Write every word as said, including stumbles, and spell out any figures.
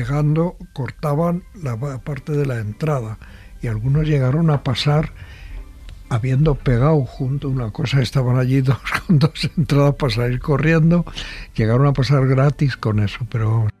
llegando cortaban la parte de la entrada y algunos llegaron a pasar habiendo pegado junto una cosa, estaban allí dos con dos entradas para salir corriendo, llegaron a pasar gratis con eso, pero